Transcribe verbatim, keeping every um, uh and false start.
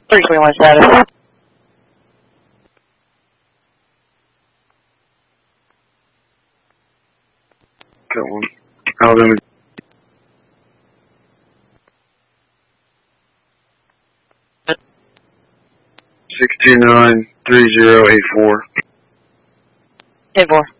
three twenty-one status. Got one. Alabama. six two nine three zero eight four. eight four.